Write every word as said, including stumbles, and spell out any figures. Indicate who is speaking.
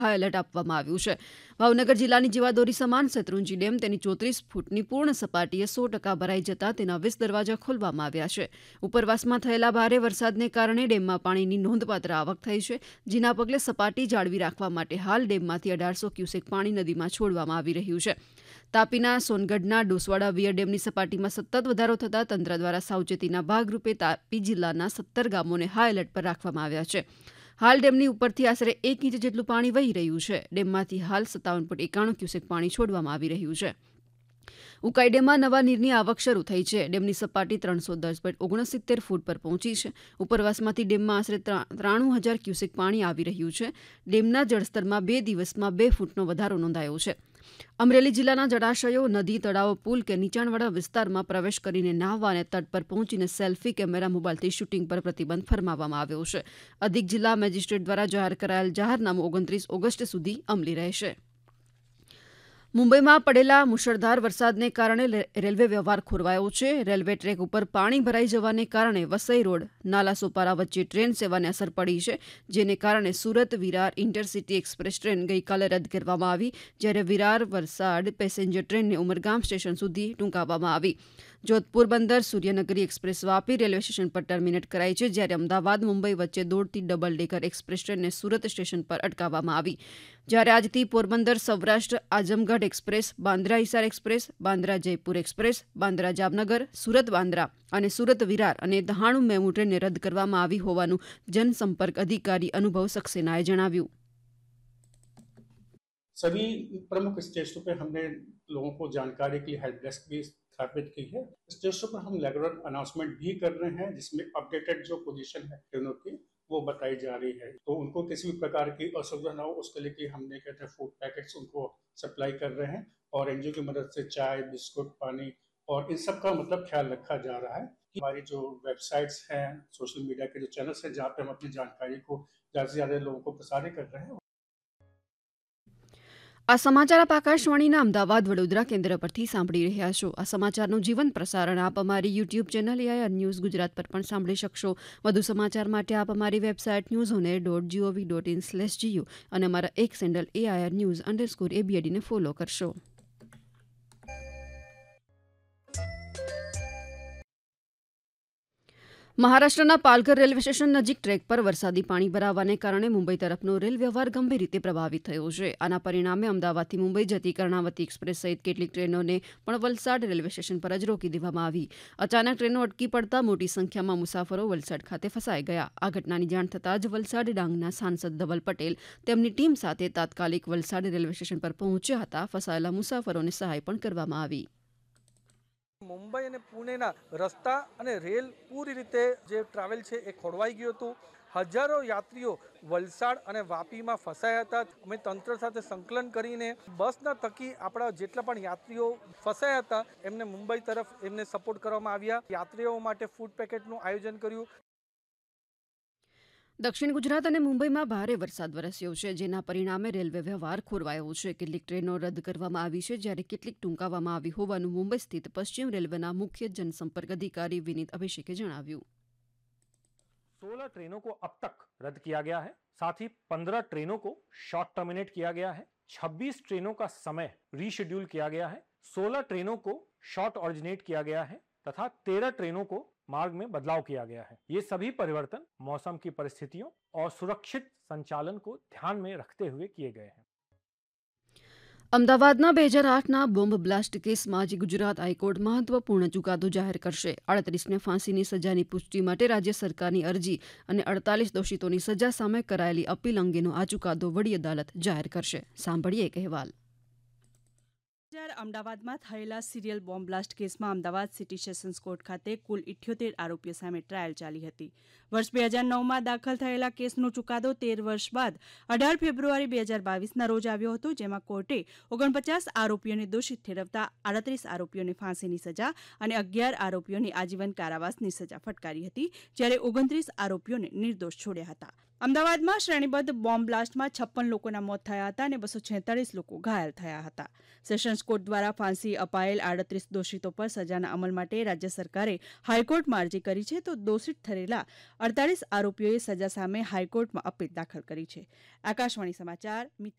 Speaker 1: High alert આપવામાં આવ્યું છે. ભાવનગર જિલ્લાની જીવાદોરી સમાન શેત્રુંજી ડેમ તેની ચોત્રીસ ફૂટની પૂર્ણ સપાટીએ સો ટકા ભરાઈ જતા તેના વીસ દરવાજા ખોલવામાં આવ્યા છે. ઉપરવાસમાં થયેલા ભારે વરસાદને કારણે ડેમમાં પાણીની નોંધપાત્ર આવક થઈ છે, જેના પગલે સપાટી જાળવી રાખવા માટે હાલ ડેમમાંથી અઢારસો ક્યુસેક પાણી નદીમાં છોડવામાં આવી રહ્યું છે. તાપીના સોનગઢના ડોસવાડા વિયર ડેમની સપાટીમાં સતત વધારો થતાં તંત્ર દ્વારા સાવચેતીના ભાગરૂપે તાપી જિલ્લાના સત્તર ગામોને હાઈ એલર્ટ પર રાખવામાં આવ્યા છે. હાલ ડેમની ઉપરથી આશરે એક ઇંચ જેટલું પાણી વહી રહ્યું છે. ડેમમાંથી હાલ સત્તાવન પોઈન્ટ એકાણું ક્યુસેક પાણી છોડવામાં આવી રહ્યું છે. ઉકાઈ ડેમમાં નવા નીરની આવક શરૂ થઈ છે. ડેમની સપાટી ત્રણસો દસ પોઈન્ટ ઓગણસિત્તેર ફૂટ પર પહોંચી છે. ઉપરવાસમાંથી ડેમમાં આશરે ત્રાણું હજાર ક્યુસેક પાણી આવી રહ્યું છે. ડેમના જળસ્તરમાં બે દિવસમાં બે ફૂટનો વધારો નોંધાયો છે. અમરેલી જિલ્લાના જળાશયો, નદી, તળાવો, પુલ કે નીચાણવાળા વિસ્તારમાં પ્રવેશ કરીને નાહવા અને તટ પર પહોંચીને સેલ્ફી કેમેરા મોબાઈલથી શૂટિંગ પર પ્રતિબંધ ફરમાવવામાં આવ્યો છે. અધિક જિલ્લા મેજિસ્ટ્રેટ દ્વારા જાહેર કરાયેલ જાહેરનામું ઓગણત્રીસ ઓગસ્ટ સુધી અમલી રહેશે. મુંબઈમાં પડેલા મુશળધાર વરસાદને કારણે રેલવે વ્યવહાર ખોરવાયો છે. રેલવે ટ્રેક ઉપર પાણી ભરાઈ જવાને કારણે વસઈ રોડ નાલાસોપારા વચ્ચે ટ્રેન સેવાને અસર પડી છે, જેને કારણે Surat Virar intercity express train ગઈકાલે રદ કરવામાં આવી, જ્યારે વિરાર વલસાડ પેસેન્જર ટ્રેનને ઉમરગામ સ્ટેશન સુધી ટૂંકાવવામાં આવી. જોધપુર બંદર Suryanagari express Vapi railway station પર ટર્મિનેટ કરાઈ છે, જ્યારે અમદાવાદ મુંબઈ વચ્ચે દોડતી ડબલ ડેકર એક્સપ્રેસ ટ્રેનને સુરત સ્ટેશન પર અટકાવવામાં આવી. જ્યારે આજથી Porbandar Saurashtra Azamgarh express, Bandra Hisar express, Bandra Jaipur express, Bandra Jamnagar, Surat Bandra અને સુરત વિરાર અને દહાણુ મેમુ ટ્રેનને રદ કરવામાં આવી હોવાનું જનસંપર્ક અધિકારી અનુભવ સક્સેનાએ જણાવ્યું.
Speaker 2: सभी प्रमुख स्टेशनों पर हमने लोगों को जानकारी के लिए हेल्प डेस्क भी स्थापित की है. स्टेशनों पर हम रेगुलर अनाउंसमेंट भी कर रहे हैं, जिसमें अपडेटेड जो पोजीशन है ट्रेनों की वो बताई जा रही है, तो उनको किसी भी प्रकार की असुविधा ना हो उसके लिए कि हमने कहते हैं फूड पैकेट्स उनको सप्लाई कर रहे हैं और एनजीओ की मदद से चाय, बिस्कुट, पानी और इन सब का मतलब ख्याल रखा जा रहा है. हमारी जो वेबसाइट्स हैं, सोशल मीडिया के जो चैनल्स हैं, जहाँ पे हम अपनी जानकारी को ज़्यादा से ज़्यादा लोगों को प्रसारित कर रहे हैं.
Speaker 1: આ સમાચાર આપ આકાશવાણીના અમદાવાદ વડોદરા કેન્દ્ર પરથી સાંભળી રહ્યા છો. આ સમાચારનું જીવંત પ્રસારણ આપ અમારી YouTube channel AIR news Gujarat પર પણ સાંભળી શકશો. વધુ સમાચાર માટે આપ અમારી website news on air dot GOV dot in slash GU અને અમારા એક sandal AIR news underscore એબીએડીને follow કરશો. મહારાષ્ટ્રના પાલઘર રેલવે સ્ટેશન નજીક ટ્રેક પર વરસાદી પાણી ભરાવાને કારણે મુંબઈ તરફનો રેલ વ્યવહાર ગંભીર રીતે પ્રભાવિત થયો છે. આના પરિણામે અમદાવાદથી મુંબઈ જતી કર્ણાવતી એક્સપ્રેસ સહિત કેટલીક ટ્રેનોને પણ વલસાડ રેલવે સ્ટેશન પર જ રોકી દેવામાં આવી. અચાનક ટ્રેનો અટકી પડતા મોટી સંખ્યામાં મુસાફરો વલસાડ ખાતે ફસાઈ ગયા. આ ઘટનાની જાણ થતાં જ વલસાડ ડાંગના સાંસદ ધવલ પટેલ તેમની ટીમ સાથે તાત્કાલિક વલસાડ રેલવે સ્ટેશન પર પહોંચ્યા હતા. ફસાયેલા મુસાફરોને સહાય પણ કરવામાં આવી.
Speaker 3: મુંબઈ અને પુણેના રસ્તા અને રેલ પૂરી રીતે જે ટ્રાવેલ છે એ ખોરવાઈ ગયું હતું. હજારો યાત્રીઓ વલસાડ અને વાપીમાં ફસાયા હતા. અમે તંત્ર સાથે સંકલન કરીને બસના થકી આપણા જેટલા પણ યાત્રીઓ ફસાયા હતા એમને મુંબઈ તરફ એમને સપોર્ટ કરવામાં આવ્યા. યાત્રીઓ માટે ફૂડ પેકેટનું આયોજન કર્યું.
Speaker 1: દક્ષિણ ગુજરાત અને મુંબઈમાં ભારે વરસાદ વરસ્યો છે, જેના પરિણામે રેલવે વ્યવહાર ખોરવાયો છે. કેટલીક ટ્રેનો રદ કરવામાં આવી છે, જ્યારે કેટલીક ટૂંકાવવામાં આવી હોવાનું મુંબઈ સ્થિત પશ્ચિમ રેલવેના મુખ્ય જનસંपर्क अधिकारी विनीत अभिषेके जણાવ્યું.
Speaker 4: सोलह ट्रेनों को अब तक रद्द किया गया है. साथ ही पंद्रह ट्रेनों को शॉर्ट टर्मिनेट किया गया है. छब्बीस ट्रेनों का समय रीशेड्यूल किया गया है. सोलह ट्रेनों को शॉर्ट ऑरिजिनेट किया गया है तथा तेरह ट्रेनों को मार्ग में बदलाव किया गया है. ये सभी परिवर्तन मौसम की परिस्थितियों और सुरक्षित संचालन को ध्यान में रखते हुए किए गए हैं.
Speaker 1: અમદાવાદના બે હજાર આઠના બોમ્બ બ્લાસ્ટ કેસમાં આજે ગુજરાત હાઈકોર્ટ મહત્વપૂર્ણ ચુકાદો જાહેર કરશે. આડત્રીસને ફાંસીની સજાની પુષ્ટિ માટે રાજ્ય સરકારની અરજી અને અડતાલીસ દોષિતોની સજા સામે કરાયેલી અપીલ અંગેનો આ ચુકાદો વડી અદાલત જાહેર કરશે. સાંભળીએ એક અહેવાલ.
Speaker 5: અમદાવાદમાં થયેલા સિરિયલ બોમ્બ બ્લાસ્ટ કેસમાં અમદાવાદ સિટી સેશન્સ કોર્ટ ખાતે કુલ ઇઠ્યોતેર આરોપીઓ સામે ટ્રાયલ ચાલી હતી. વર્ષ બે હજાર નવમાં દાખલ થયેલા કેસનો ચુકાદો તેર વર્ષ બાદ અઢાર ફેબ્રુઆરી બે હજાર બાવીસના રોજ આવ્યો હતો, જેમાં કોર્ટે ઓગણપચાસ આરોપીઓને દોષિત ઠેરવતા આડત્રીસ આરોપીઓને ફાંસીની સજા અને અગિયાર આરોપીઓને આજીવન કારાવાસની સજા ફટકારી હતી, જ્યારે ઓગણત્રીસ આરોપીઓને નિર્દોષ છોડ્યા હતા. અમદાવાદમાં શ્રેણીબદ્ધ બોમ્બ બ્લાસ્ટમાં છપ્પન લોકોના મોત થયા હતા અને બસો છેતાલીસ લોકો ઘાયલ થયા હતા. સેશન્સ કોર્ટ દ્વારા ફાંસી અપાયેલ આડત્રીસ દોષિતો પર સજાના અમલ માટે રાજ્ય સરકારે હાઈકોર્ટમાં અરજી કરી છે, તો દોષિત ઠરેલા અડતાલીસ આરોપીઓએ સજા સામે હાઈકોર્ટમાં અપીલ દાખલ કરી છે. આકાશવાણી સમાચાર